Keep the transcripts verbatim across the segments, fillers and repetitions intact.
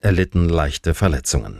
erlitten leichte Verletzungen.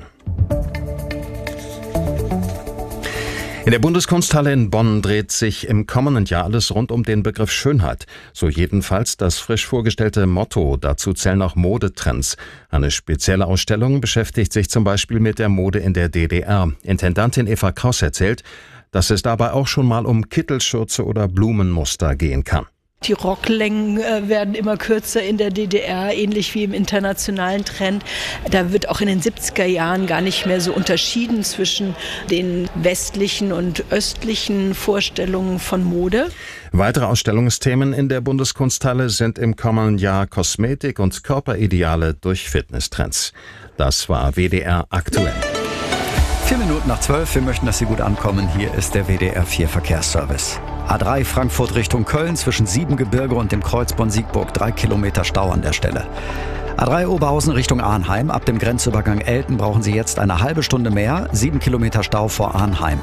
In der Bundeskunsthalle in Bonn dreht sich im kommenden Jahr alles rund um den Begriff Schönheit. So jedenfalls das frisch vorgestellte Motto. Dazu zählen auch Modetrends. Eine spezielle Ausstellung beschäftigt sich zum Beispiel mit der Mode in der D D R. Intendantin Eva Kraus erzählt, dass es dabei auch schon mal um Kittelschürze oder Blumenmuster gehen kann. Die Rocklängen äh, werden immer kürzer in der D D R, ähnlich wie im internationalen Trend. Da wird auch in den siebziger Jahren gar nicht mehr so unterschieden zwischen den westlichen und östlichen Vorstellungen von Mode. Weitere Ausstellungsthemen in der Bundeskunsthalle sind im kommenden Jahr Kosmetik und Körperideale durch Fitnesstrends. Das war W D R aktuell. Vier Minuten nach zwölf, wir möchten, dass Sie gut ankommen. Hier ist der W D R vier Verkehrsservice. A drei Frankfurt Richtung Köln zwischen Siebengebirge und dem Kreuz Bonn-Siegburg. Drei Kilometer Stau an der Stelle. A drei Oberhausen Richtung Arnheim. Ab dem Grenzübergang Elten brauchen Sie jetzt eine halbe Stunde mehr. Sieben Kilometer Stau vor Arnheim.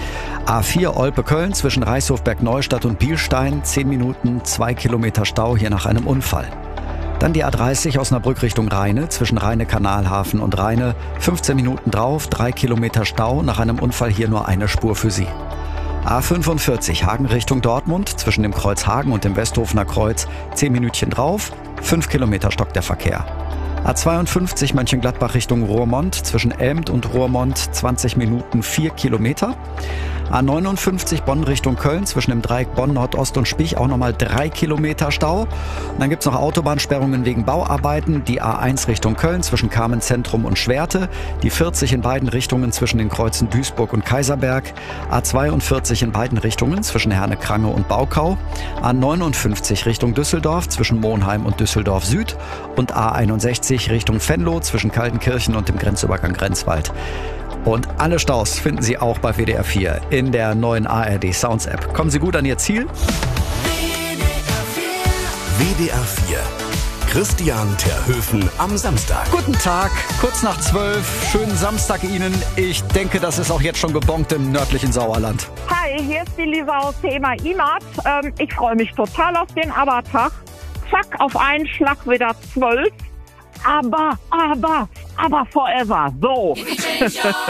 A vier Olpe-Köln zwischen Reichshofberg-Neustadt und Bielstein. Zehn Minuten, zwei Kilometer Stau hier nach einem Unfall. Dann die A dreißig Osnabrück Richtung Rheine, zwischen Rheine-Kanalhafen und Rheine. fünfzehn Minuten drauf, drei Kilometer Stau, nach einem Unfall hier nur eine Spur für Sie. A fünfundvierzig Hagen Richtung Dortmund, zwischen dem Kreuz Hagen und dem Westhofener Kreuz. zehn Minütchen drauf, fünf Kilometer stockt der Verkehr. A zweiundfünfzig Mönchengladbach Richtung Roermond, zwischen Elmt und Roermond. zwanzig Minuten, vier Kilometer. A neunundfünfzig Bonn Richtung Köln, zwischen dem Dreieck Bonn, Nordost und Spich auch nochmal drei Kilometer Stau. Und dann gibt es noch Autobahnsperrungen wegen Bauarbeiten. Die A eins Richtung Köln, zwischen Carmen-Zentrum und Schwerte. Die vierzig in beiden Richtungen zwischen den Kreuzen Duisburg und Kaiserberg. A zweiundvierzig in beiden Richtungen zwischen Herne-Krange und Baukau. A neunundfünfzig Richtung Düsseldorf, zwischen Monheim und Düsseldorf Süd. Und A einundsechzig Richtung Venlo, zwischen Kaltenkirchen und dem Grenzübergang Grenzwald. Und alle Staus finden Sie auch bei W D R vier in der neuen A R D Sounds App. Kommen Sie gut an Ihr Ziel? W D R vier. Christian Terhöfen am Samstag. Guten Tag, kurz nach zwölf. Schönen Samstag Ihnen. Ich denke, das ist auch jetzt schon gebongt im nördlichen Sauerland. Hi, hier ist die Lisa aus Thema I M A T. Ähm, ich freue mich total auf den Abertag. Zack, auf einen Schlag wieder zwölf. Aber, aber, aber forever. So.